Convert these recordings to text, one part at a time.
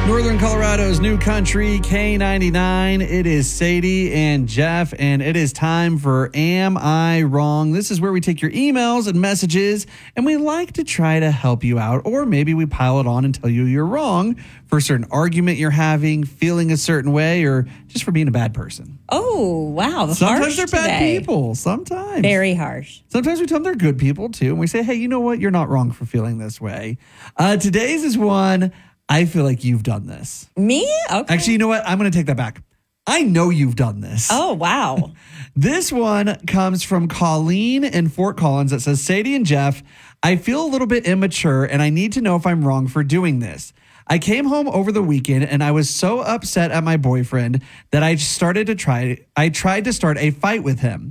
Northern Colorado's new country, K99. It is Sadie and Jeff, and it is time for Am I Wrong? This is where we take your emails and messages, and we like to try to help you out, or maybe we pile it on and tell you you're wrong for a certain argument you're having, feeling a certain way, or just for being a bad person. Oh, wow. Sometimes they're bad today. people. Sometimes. Very harsh. Sometimes we tell them they're good people, too, and we say, hey, you know what? You're not wrong for feeling this way. Today's is one... I feel like you've done this. Me? Okay. Actually, you know what? I'm going to take that back. I know you've done this. Oh, wow. This one comes from Colleen in Fort Collins that says, Sadie and Jeff, I feel a little bit immature and I need to know if I'm wrong for doing this. I came home over the weekend and I was so upset at my boyfriend that I tried to start a fight with him.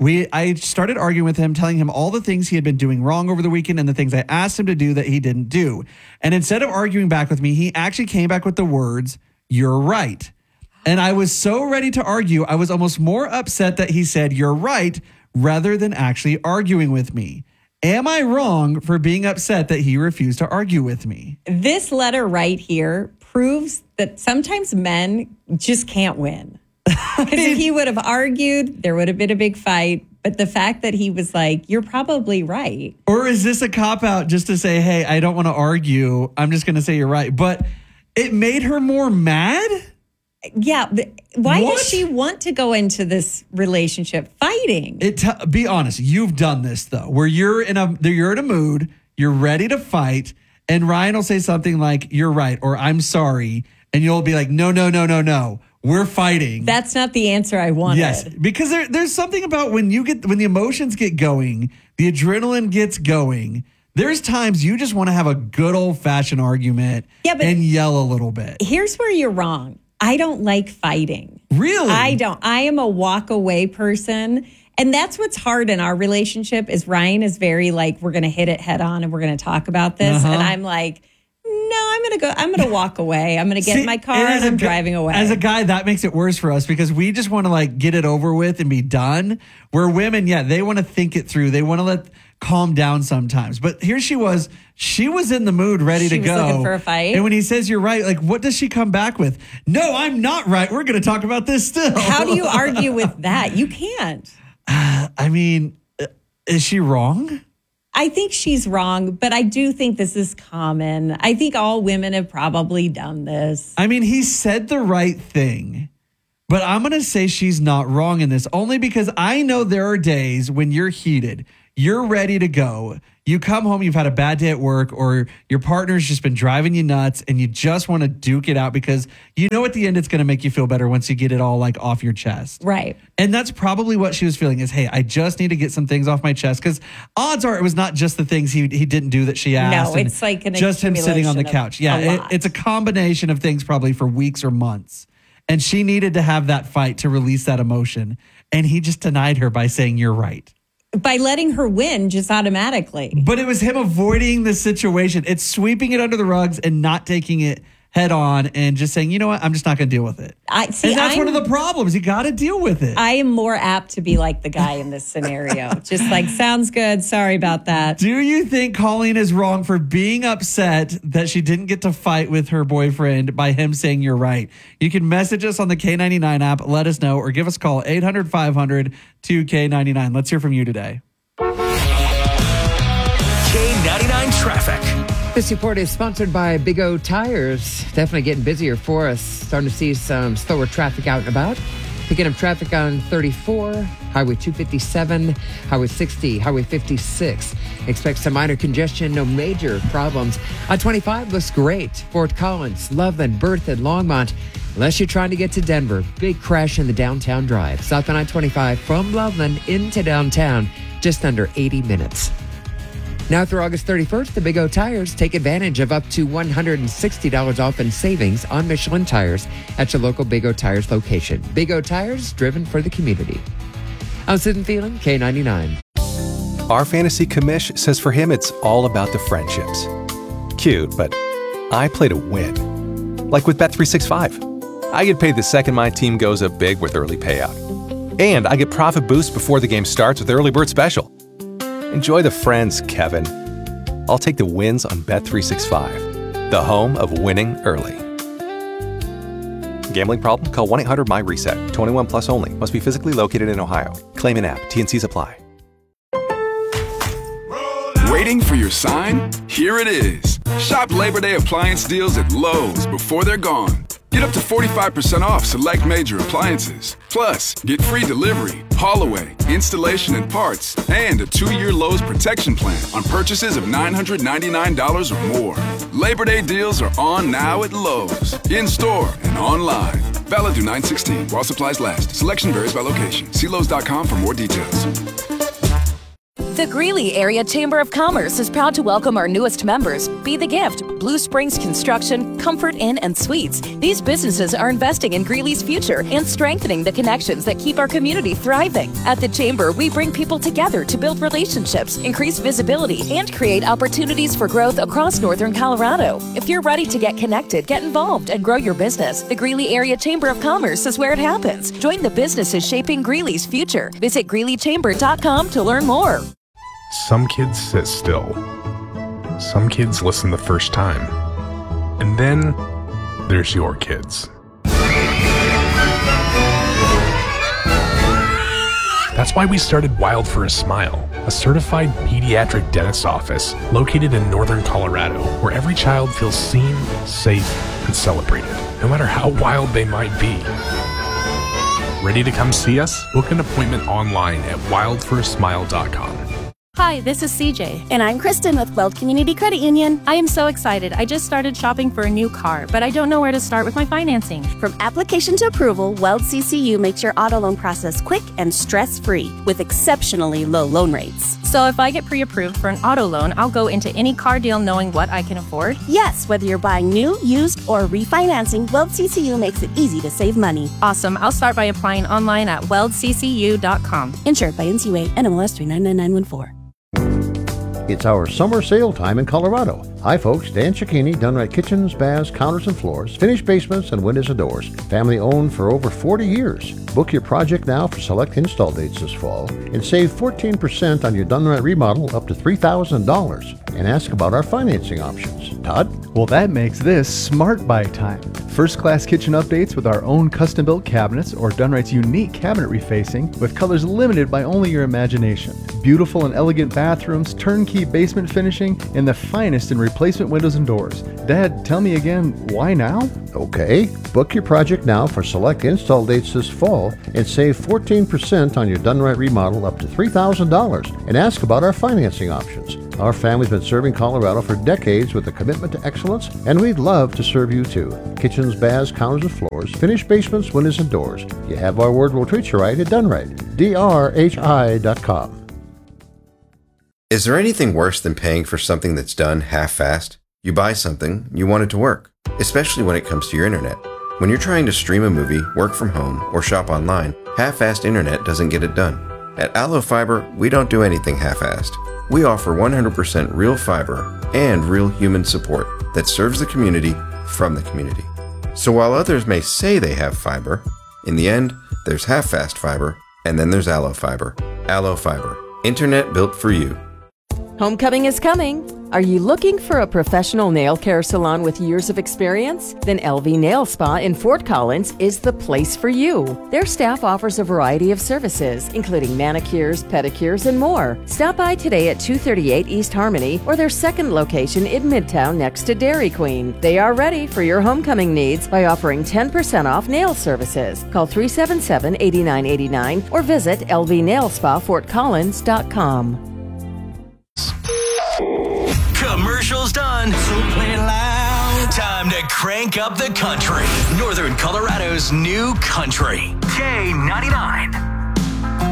I started arguing with him, telling him all the things he had been doing wrong over the weekend and the things I asked him to do that he didn't do. And instead of arguing back with me, he actually came back with the words, "You're right." And I was so ready to argue, I was almost more upset that he said, "You're right," rather than actually arguing with me. Am I wrong for being upset that he refused to argue with me? This letter right here proves that sometimes men just can't win. Because if he would have argued, there would have been a big fight. But the fact that he was like, you're probably right. Or is this a cop-out just to say, hey, I don't want to argue. I'm just going to say you're right. But it made her more mad? Yeah. Why does she want to go into this relationship fighting? Be honest. You've done this, though, where you're in a mood, you're ready to fight, and Ryan will say something like, you're right, or I'm sorry. And you'll be like, no. We're fighting. That's not the answer I wanted. Yes, because there's something about when the emotions get going, the adrenaline gets going. There's times you just want to have a good old-fashioned argument and yell a little bit. Here's where you're wrong. I don't like fighting. Really? I don't. I am a walk-away person. And that's what's hard in our relationship is Ryan is very like, we're going to hit it head on and we're going to talk about this. And I'm like, no, I'm going to walk away. I'm going to get in my car and I'm driving away. As a guy, that makes it worse for us because we just want to like get it over with and be done. Where women, they want to think it through. They want to calm down sometimes. But here she was in the mood, ready to go. She was looking for a fight. And when he says you're right, like, what does she come back with? No, I'm not right. We're going to talk about this still. How do you argue with that? You can't. I mean, is she wrong? I think she's wrong, but I do think this is common. I think all women have probably done this. I mean, he said the right thing, but I'm going to say she's not wrong in this only because I know there are days when you're heated, you're ready to go. You come home, you've had a bad day at work, or your partner's just been driving you nuts and you just want to duke it out because you know at the end it's going to make you feel better once you get it all like off your chest. Right. And that's probably what she was feeling is, hey, I just need to get some things off my chest because odds are it was not just the things he didn't do that she asked. No, it's like just him sitting on the couch. Yeah, it's a combination of things probably for weeks or months. And she needed to have that fight to release that emotion. And he just denied her by saying, you're right. By letting her win just automatically. But it was him avoiding the situation. It's sweeping it under the rugs and not taking it head on and just saying, you know what, I'm just not going to deal with it. And that's one of the problems. You got to deal with it. I am more apt to be like the guy in this scenario. Just like, sounds good. Sorry about that. Do you think Colleen is wrong for being upset that she didn't get to fight with her boyfriend by him saying you're right? You can message us on the K99 app. Let us know or give us a call 800-500-2K99. Let's hear from you today. K99 Traffic. This report is sponsored by Big O Tires. Definitely getting busier for us. Starting to see some slower traffic out and about. Picking up traffic on 34, Highway 257, Highway 60, Highway 56. Expect some minor congestion, no major problems. On 25 looks great. Fort Collins, Loveland, Berthoud, Longmont. Unless you're trying to get to Denver, big crash in the downtown drive. South on I-25 from Loveland into downtown, just under 80 minutes. Now through August 31st, the Big O Tires take advantage of up to $160 off in savings on Michelin tires at your local Big O Tires location. Big O Tires, driven for the community. I'm Sid and Thielen, K99. Our fantasy commish says for him it's all about the friendships. Cute, but I play to win. Like with Bet365. I get paid the second my team goes up big with early payout. And I get profit boost before the game starts with Early Bird Special. Enjoy the friends, Kevin. I'll take the wins on Bet365, the home of winning early. Gambling problem? Call 1-800-MY-RESET. 21 plus only. Must be physically located in Ohio. Claim in app. T&Cs apply. Waiting for your sign? Here it is. Shop Labor Day appliance deals at Lowe's before they're gone. Get up to 45% off select major appliances. Plus, get free delivery, haul away, installation and parts, and a 2-year Lowe's protection plan on purchases of $999 or more. Labor Day deals are on now at Lowe's, in-store and online. Valid through 9/16 while supplies last. Selection varies by location. See Lowe's.com for more details. The Greeley Area Chamber of Commerce is proud to welcome our newest members, Be the Gift, Blue Springs Construction, Comfort Inn, and Suites. These businesses are investing in Greeley's future and strengthening the connections that keep our community thriving. At the Chamber, we bring people together to build relationships, increase visibility, and create opportunities for growth across Northern Colorado. If you're ready to get connected, get involved, and grow your business, the Greeley Area Chamber of Commerce is where it happens. Join the businesses shaping Greeley's future. Visit GreeleyChamber.com to learn more. Some kids sit still. Some kids listen the first time. And then there's your kids. That's why we started Wild for a Smile, a certified pediatric dentist office located in Northern Colorado, where every child feels seen, safe, and celebrated, no matter how wild they might be. Ready to come see us? Book an appointment online at wildforasmile.com. Hi, this is CJ. And I'm Kristen with Weld Community Credit Union. I am so excited. I just started shopping for a new car, but I don't know where to start with my financing. From application to approval, Weld CCU makes your auto loan process quick and stress-free with exceptionally low loan rates. So if I get pre-approved for an auto loan, I'll go into any car deal knowing what I can afford? Yes, whether you're buying new, used, or refinancing, Weld CCU makes it easy to save money. Awesome. I'll start by applying online at weldccu.com. Insured by NCUA NMLS 399914. It's our summer sale time in Colorado. Hi folks, Dan Cicchini, Dunright Kitchens, Baths, Counters and Floors, finished basements and windows and doors. Family owned for over 40 years. Book your project now for select install dates this fall and save 14% on your Dunright remodel up to $3,000. And ask about our financing options. Todd? Well, that makes this Smart Buy time. First-class kitchen updates with our own custom-built cabinets or Dunright's unique cabinet refacing with colors limited by only your imagination. Beautiful and elegant bathrooms, turnkey basement finishing, and the finest in replacement windows and doors. Dad, tell me again, why now? Okay, book your project now for select install dates this fall and save 14% on your Dunright remodel up to $3,000 and ask about our financing options. Our family's been serving Colorado for decades with a commitment to excellence, and we'd love to serve you too. Kitchens, baths, counters and floors, finished basements, windows and doors. You have our word, we'll treat you right at Dunright. DRHI.com. Is there anything worse than paying for something that's done half-assed? You buy something, you want it to work, especially when it comes to your internet. When you're trying to stream a movie, work from home, or shop online, half-assed internet doesn't get it done. At Allo Fiber, we don't do anything half-assed. We offer 100% real fiber and real human support that serves the community from the community. So while others may say they have fiber, in the end, there's half-fast fiber, and then there's Allo Fiber. Allo Fiber. Internet built for you. Homecoming is coming. Are you looking for a professional nail care salon with years of experience? Then LV Nail Spa in Fort Collins is the place for you. Their staff offers a variety of services, including manicures, pedicures, and more. Stop by today at 238 East Harmony or their second location in Midtown next to Dairy Queen. They are ready for your homecoming needs by offering 10% off nail services. Call 377-8989 or visit lvnailspafortcollins.com. Commercials done. So play loud. Time to crank up the country. Northern Colorado's new country. K99.